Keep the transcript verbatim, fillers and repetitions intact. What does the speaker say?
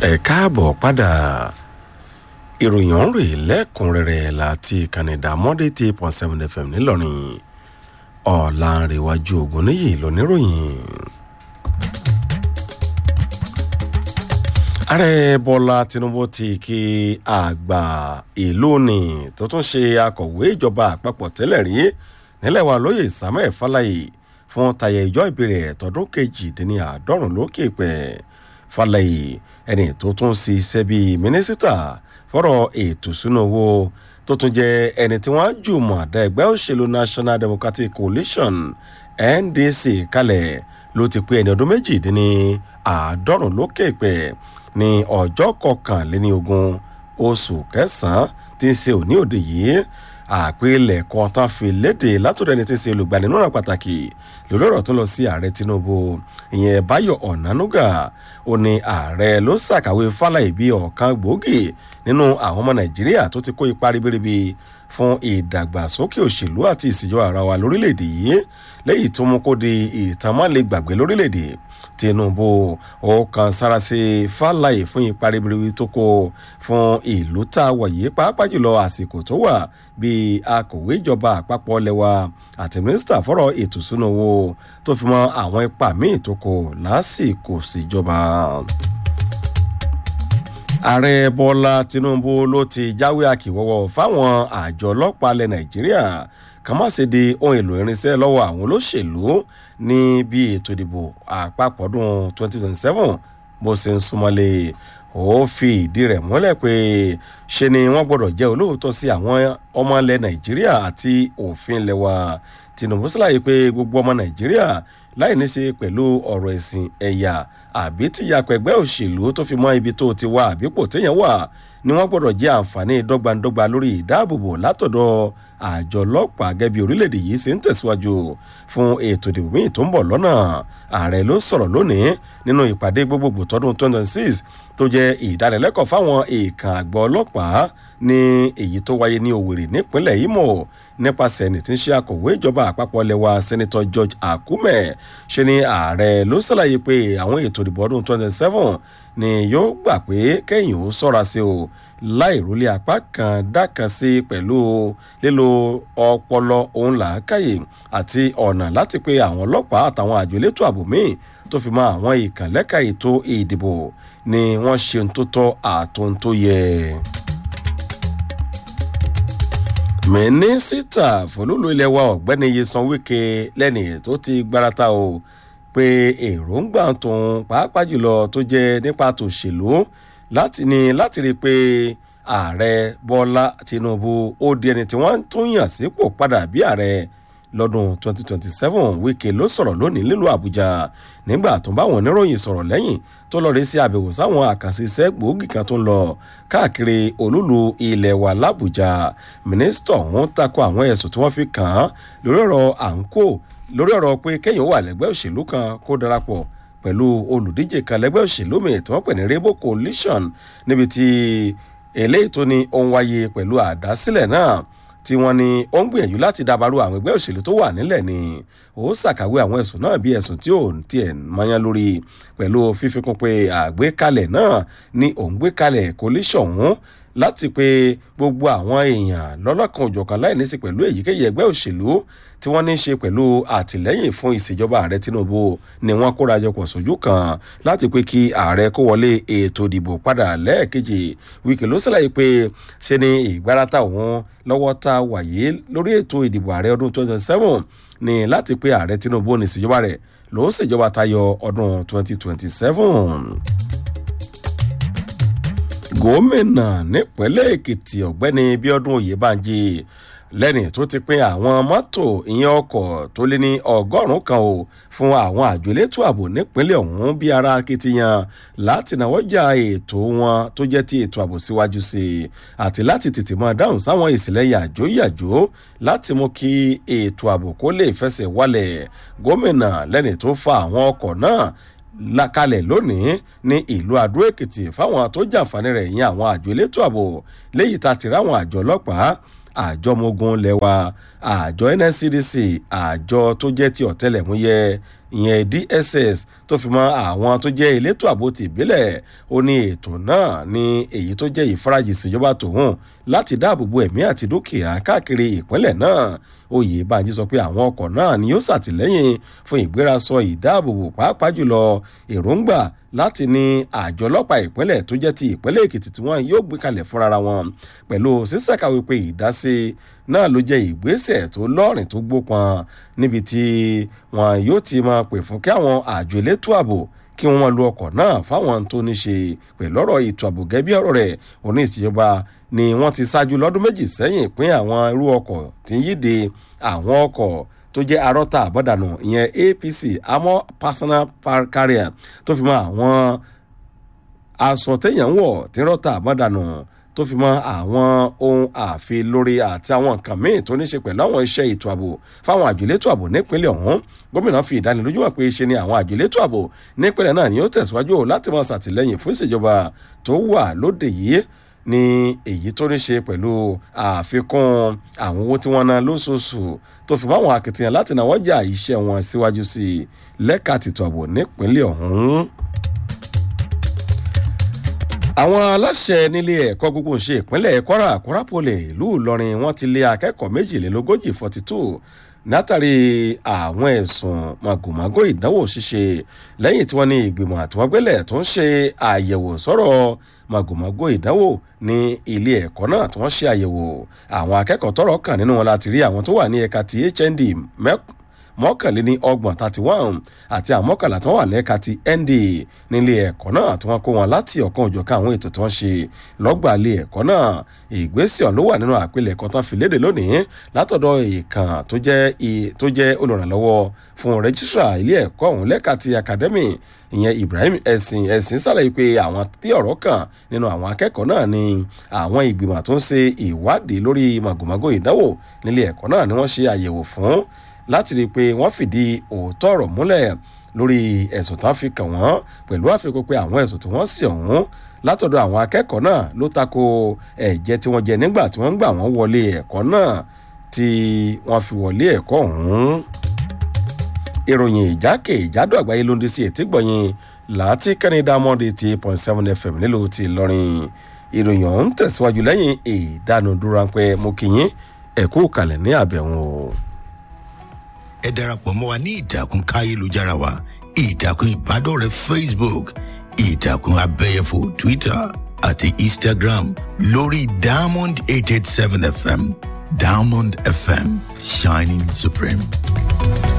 ẹ káàbọ̀ padà ìròyìn ọ̀hún rèé lẹ́kùnrẹ́rẹ́ láti ìkànnì Dámọ́dé eighty eight point seven F M ńìlọrin ọ̀làǹrẹ̀wájú ògúnníyì lóníròyìn. ààrẹ Bọ́lá Tinubu ti kí àgbà ìlú ní tó tún ṣe akọ̀wé ìjọba àpapọ̀ tẹ́lẹ̀ rí nílẹ̀ wa lóyè Samuel Fálàyé fún tayẹ ìjọ ìbẹ̀rẹ̀ tọdún kejìdínláàádọ́rùn lókè pẹ̀. Fálàyé ẹni tó tún ṣiṣẹ́ bíi mínísítà fọ́rọ̀ ètò ìṣúná owó tó tún jẹ́ ẹni tí wọ́n jùmọ̀ dá ẹgbẹ́ òṣèlú National Democratic Coalition N D C kalẹ̀ ló ti pé ẹni ọdún méjìdínláàádọ́rùn lókè pẹ̀ ní ọjọ́ kọkànléní ogún oṣù kẹsàn-án tí ń ṣe òní òde yìí. Àpilẹ̀kọ tán fi léde látọ̀dọ̀ ẹni tí ń ṣe olùgbaninímọ̀ràn pàtàkì lórí ọ̀rọ̀ tó lọ sí ààrẹ Tinubu ìyẹn Báyọ̀ Ọ̀nànúgà ó ní ààrẹ ló ṣàkàwé Fálàyé bí ọ̀kan gbòógì nínú àwọn ọmọ Nàìjíríà tó ti kó ipa ribiribi fún ìdàgbàsókè òṣèlú àti ìṣèjọba ara wa lórílẹ̀‐èdè yìí lẹ́yìn tó mú kó di ìtàn má lè gbàgbé lórílẹ̀‐èdè Tinubu ó kan sára sí Fálàyé fún ipa ribiribi tó kó fún ìlú tá a wọ̀ yìí pàápàá jùlọ àsìkò tó wà bíi akọ̀wé ìjọba àpapọ̀ lẹ́wà àti mínísítà fọ́rọ̀ ètò ìṣúná owó tó fi mọ́ àwọn ipa míì tó kó lásìkò síjọba. Ààrẹ Bọ́lá Tinubu ló ti jáwé akíwọ́wọ́ fáwọn àjọ ọlọ́pàá ilẹ̀ Nàìjíríà ká má ṣe di ohun èlò irinṣẹ́ lọ́wọ́ àwọn olóṣèlú ní bí ètò ìdìbò àpapọ̀ ọdún twenty twenty-seven bó ṣe ń súnmọ́lé. Ó fi ìdí rẹ̀ múlẹ̀ pé ṣe ni wọ́n gbọ́dọ̀ jẹ́ olóòótọ́ sí àwọn ọmọ ilẹ̀ Nàìjíríà àti òfin ilẹ̀ wa. Tinubu ṣàlàyé pé gbogbo ọmọ Nàìjíríà láì ní ṣe pẹ̀lú ọ̀rọ̀ ẹ̀sìn ẹ̀yà àbí tíyapẹ̀ ẹgbẹ́ òṣèlú tó fi mọ́ ibi tó ti wà àbípò téèyàn wà ni wọ́n gbọ́dọ̀ jẹ́ àǹfààní dọ́gbandọ́gba lórí ìdáàbòbò látọ̀dọ̀ àjọ ọlọ́pàá gẹ́gẹ́ bí orílẹ̀-èdè yìí ṣe ń tẹ̀síwájú fún ètò ìdìbò míì tó ń bọ̀ lọ́nà. Ààrẹ ló sọ̀rọ̀ lónìí nínú ìpàdé gbogbogbò tọdún twenty twenty-six tó jẹ́ ìdánilẹ́kọ̀ọ́ fáwọn èèkàn àgbà ọlọ́pàá ní èyí tó wáyé ní Òwèrè nípínlẹ̀ Imo nípasẹ̀ ẹni tí ń ṣe akọ̀wé ìjọba àpapọ̀ lẹ́wà Sẹ́nitọ́ George Akume. Ṣe ni ààrẹ ló ṣàlàyé pé àwọn ètò ìdìbò ọdún twenty twenty-seven ni yóò gbà pé kẹ́yìn ó ṣọ́ra sí o láì rúlé apá kan dákan sí pẹ̀lú lílo ọpọlọ òun làákàyè àti ọ̀nà láti pé àwọn ọlọ́pàá àtàwọn àjọ elétò ààbò míì tó fi mọ́ àwọn ìkànlẹ́ka ètò ìdìbò ni wọ́n ṣe ń tó tọ́ àtòun tó yẹ. Mínísítà fòlúlù ilẹ̀ wa ọ̀gbẹ́ni Nyesom Wike lẹ́ni tó ti gbárata o pé èròǹgbà tóun pàápàá jùlọ tó jẹ́ nípa tòṣèlú láti ní láti rí i pé ààrẹ Bọ́lá Tinubu ó di ẹni tí wọ́n tún yàn sípò padà bí ààrẹ lọ́dún twenty twenty-seven. Wike ló sọ̀rọ̀ lónìí nílùú Àbújá nígbà tó bá wọn oníròyìn sọ̀rọ̀ lẹ́yìn tó lọ rí sí àbẹ̀wò sáwọn àkànṣe iṣẹ́ gbòógì kan tó ń lọ káàkiri olúlu ilẹ̀ wa l'Àbújá. Mínísítà ọ̀hún tako àwọn ẹ̀sùn tí wọ́n fi kàn án lórí ọ̀rọ̀ àǹkó lórí ọ̀rọ̀ pé kéèyàn wà lẹ́gbẹ́ òṣèlú kan kó darapọ̀ pẹ̀lú olùdíje kan lẹ́gbẹ́ òṣèlú mi tí wọ́n pè ní Rainbow Coalition níbi tí eléyìí tó ní ó ń wáyé pẹ̀lú àdásílẹ̀ náà tí wọ́n ní ó ń gbìyànjú láti dàbàrú àwọn ẹgbẹ́ òṣèlú tó wà nílẹ̀ ni. Ó ṣàkàwé àwọn ẹ̀sùn náà bí ẹ̀sùn tí ò tiẹ̀ mọ́yán lórí pẹ̀lú fífikún pé àgbékalẹ̀ náà ní òun gbé kalẹ̀ coalition ọ̀hún láti pé gbogbo àwọn èèyàn lọ́lọ́kan òjọ̀kan láì ní sí pẹ̀lú èyíkéyìí ẹgbẹ́ òṣèlú tí wọ́n ní í ṣe pẹ̀lú àtìlẹ́yìn fún ìṣèjọba ààrẹ Tinubu ni wọ́n kóra jọpọ̀ sójú kan láti pé kí ààrẹ kó wọlé ètò ìdìbò padà lẹ́ẹ̀kejì. Wike ló ṣàlàyé pé ṣe ni ìgbárata òun lọ́wọ́ tá a wàyé lórí ètò ìdìbò ààrẹ ọdún twenty twenty-seven ni láti pé ààrẹ Tinubu ní ìṣèjọba rẹ̀ ló ń ṣèjọba tayọ ọdún twenty twenty-seven. Gómìnà nípínlẹ̀ Èkìtì ọ̀gbẹ́ni Bíọ́dún Oyèbánjí lẹ́ni tó ti pín àwọn mọ́tò ìyẹn ọkọ̀ tó lé ní ọgọ́rùn-ún kan o fún àwọn àjọ elétò ààbò nípínlẹ̀ ọ̀hún bí ara akitiyan láti náwọ́jà ètò wọn tó jẹ́ ti ètò ààbò síwájú sí i àti láti tètè máa dáhùn sáwọn ìṣẹ̀lẹ̀ yàjó yàjó láti mú kí ètò ààbò kó lè fẹsẹ̀ wálẹ̀. Gómìnà lẹ́ni tó fa àwọn ọkọ̀ náà lakalẹ̀ lónìí ní ìlú Adó Èkìtì fáwọn tó jàǹfààní rẹ̀ yẹn àwọn àjọ elétò ààbò léyìí tá ti ráwọn àjọ ọlọ́pàá àjọ ọmọ ogun lẹ́wà àjọ N S C D C àjọ tó jẹ́ ti ọ̀tẹlẹ̀múyẹ́ ìyẹn D S S tó fi mọ́ àwọn tó jẹ́ elétò ààbò ti ìbílẹ̀ ó ní ètò náà ní èyí tó jẹ́ ìfarajì síjọba tòun láti dáàbò bo ẹ̀mí àti dúkìá káàkiri ìpínlẹ̀ náà. Oyèbánjí sọ pé àwọn ọkọ̀ náà ni yóò ṣàtìlẹ́yìn fún ìgbérasọ ìdáàbòbò pàápàá jùlọ èròǹgbà láti ní àjọ ọlọ́pàá ìpínlẹ̀ tó jẹ́ ti ìpínlẹ̀ Èkìtì tí wọ́n yóò gbé kalẹ̀ fúnra wọn pẹ̀lú sísàkàwé pé ìdásí náà ló jẹ́ ìgbésẹ̀ tó lọ́rìn tó gbópọn níbi tí wọn yóò ti máa pè fún kí àwọn àjọ elétò ààbò kí wọ́n máa lo ọkọ̀ náà fáwọn tó ní ṣe pẹ̀lú ọ̀rọ̀ ètò ààbò gẹ́gẹ́ bí ọ̀rọ̀ rẹ̀ òní ìṣèjọba ni wọ́n ti ṣáájú lọ́dún méjì sẹ́yìn pín àwọn irú ọkọ̀ tí ń yíde àwọn ọkọ̀ tó jẹ́ arọ́ta àbọ̀dànù ìyẹn A P C Armored Personal Carrier tó fi mọ́ àwọn aṣọ téèyàn ń wọ̀ tí ń rọ́ta àbọ̀dànù tó fi mọ́ àwọn ohun àfi lórí àti àwọn nǹkan míì tó ní ṣe pẹ̀lú àwọn iṣẹ́ ètò ààbò fáwọn àjọ elétò ààbò nípínlẹ̀ ọ̀hún. Gómìnà fi ìdánilójú hàn pé ṣe ni àwọn àjọ elétò ààbò nípínlẹ̀ náà ni ó tẹ̀síwájú láti máa ṣàtìlẹ́yìn fún ìṣèjọba tó wà lóde yìí ní èyí tó ní ṣe pẹ̀lú àfikún àwọn owó tí wọ́n ná lóṣooṣù tó fi mọ́ àwọn akitiyan láti náwó jà iṣẹ́ wọn síwájú sí i lẹ́ka tìtò ààbò nípínlẹ̀ ọ̀hún. Àwọn aláṣẹ nílé ẹ̀kọ́ gbogbo ṣe ìpínlẹ̀ Kwara Kwara Poli ìlú Ìlọrin wọ́n ti lé akẹ́kọ̀ọ́ méjìlélógójì forty two látàrí àwọn ẹ̀sùn màgòmágó ìdánwò ṣíṣe lẹ́yìn tí wọ́n ní ìgbìmọ̀ àtiwọ́gbélẹ̀ tó ń ṣe àyẹ̀wò sọ̀rọ̀ màgòmágó ìdánwò ní ilé ẹ̀kọ́ náà tí wọ́n ṣe àyẹ̀wò àwọn akẹ́kọ̀ọ́ tọ́rọ̀ kàn nínú wọn láti rí àwọn tó wà ní ẹ̀ka ti H N D mọ́kànléní ọgbọ̀n thirty one àti àwọn mọ́kànlá tí wọ́n wà lẹ́ka ti N D nílé ẹ̀kọ́ náà tí wọ́n kó wọn láti ọ̀kan òjọ̀kan àwọn ètò tí wọ́n ṣe lọ́gbà ilé ẹ̀kọ́ náà. Ìgbésẹ̀ ọ̀hún ló wà nínú àpilẹ̀kọ tán fi léde lónìí látọ̀dọ̀ ìkàn tó jẹ́ tó jẹ́ olùrànlọ́wọ́ fún rẹ́jísírà ilé ẹ̀kọ́ ọ̀hún lẹ́ka ti academy ìyẹn Ibrahim ẹ̀sìn ẹ̀sìn ṣàlàyé pé àwọn tí ọ̀rọ̀ kàn nínú àwọn akẹ́kọ̀ọ́ náà ni àwọn ìgbìmọ̀ tó ń ṣe ìwádìí lórí màgòmágó ìdánwò nílé ẹ̀kọ́ náà ni wọ́n ṣe àyẹ̀wò fún láti rí i pé wọ́n fìdí òótọ́ ọ̀rọ̀ múlẹ̀ lórí ẹ̀sùn tán fi kàn wọ́n pẹ̀lú àfikún pé àwọn ẹ̀sùn tí wọ́n sì ọ̀hún látọ̀dọ̀ àwọn akẹ́kọ̀ọ́ náà ló tako ẹ̀jẹ̀ tí wọ́n jẹ nígbà tí wọ́n ń gbà wọ́n wọlé ẹ̀kọ́ náà tí wọ́n fi wọlé ẹ̀kọ́ ọ̀hún. Ìròyìn ìjákè ìjádọ̀ àgbáyé ló ń dé sí etí gbọ̀nyìn láti Canada Monday eighty point seven F M nílùú ti Ìlọrin. Ìròyìn ọ̀hún tẹ̀síwájú lẹ́yìn ìdánudúró ráńpẹ́ mo kí yín ẹ kú kalẹ̀ ní àbẹ̀wọ̀n o. Ẹ darapọ̀ mọ́ wa ní ìtàkùn káyélujára wa ìtàkùn ìbádọ́rẹ̀ẹ́ Facebook ìtàkùn abẹ́yẹfò Twitter àti Instagram lórí Diamond eight eight seven F M Diamond F M shining supreme.